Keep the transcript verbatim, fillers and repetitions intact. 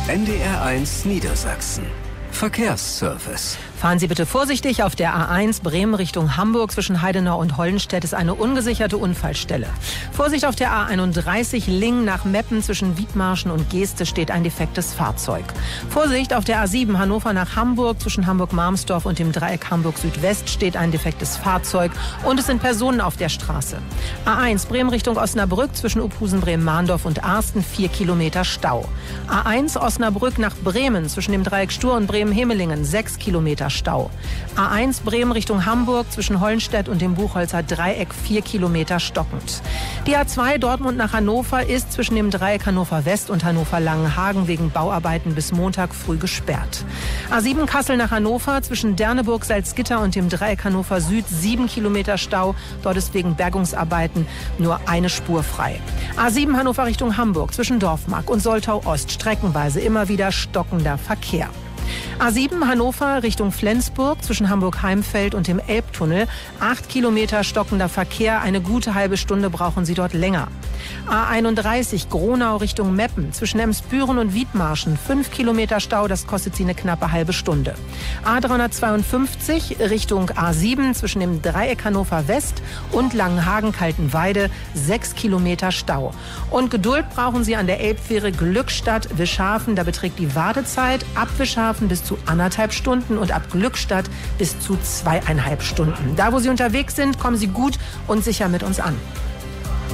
N D R eins Niedersachsen. Verkehrsservice. Fahren Sie bitte vorsichtig. Auf der A eins Bremen Richtung Hamburg zwischen Heidenau und Hollenstedt ist eine ungesicherte Unfallstelle. Vorsicht auf der A einunddreißig Lingen nach Meppen zwischen Wiedmarschen und Geeste steht ein defektes Fahrzeug. Vorsicht auf der A sieben Hannover nach Hamburg zwischen Hamburg-Marmsdorf und dem Dreieck Hamburg Südwest steht ein defektes Fahrzeug und es sind Personen auf der Straße. A eins Bremen Richtung Osnabrück zwischen Uphusen, Bremen-Mahndorf und Arsten vier Kilometer Stau. A eins Osnabrück nach Bremen zwischen dem Dreieck Stur und Bremen-Hemelingen sechs Kilometer Stau. A eins Bremen Richtung Hamburg zwischen Hollenstedt und dem Buchholzer Dreieck vier Kilometer stockend. Die A zwei Dortmund nach Hannover ist zwischen dem Dreieck Hannover West und Hannover Langenhagen wegen Bauarbeiten bis Montag früh gesperrt. A sieben Kassel nach Hannover zwischen Derneburg, Salzgitter und dem Dreieck Hannover Süd sieben Kilometer Stau. Dort ist wegen Bergungsarbeiten nur eine Spur frei. A sieben Hannover Richtung Hamburg zwischen Dorfmark und Soltau Ost streckenweise immer wieder stockender Verkehr. A sieben Hannover Richtung Flensburg zwischen Hamburg-Heimfeld und dem Elbtunnel. Acht Kilometer stockender Verkehr. Eine gute halbe Stunde brauchen Sie dort länger. A einunddreißig Gronau Richtung Meppen zwischen Emsbüren und Wiedmarschen. Fünf Kilometer Stau, das kostet Sie eine knappe halbe Stunde. A dreihundertzweiundfünfzig Richtung A sieben zwischen dem Dreieck Hannover West und Langenhagen-Kaltenweide. Sechs Kilometer Stau. Und Geduld brauchen Sie an der Elbfähre Glückstadt-Wischhafen. Da beträgt die Wartezeit ab Wischhafen bis zu anderthalb Stunden und ab Glückstadt bis zu zweieinhalb Stunden. Da, wo Sie unterwegs sind, kommen Sie gut und sicher mit uns an.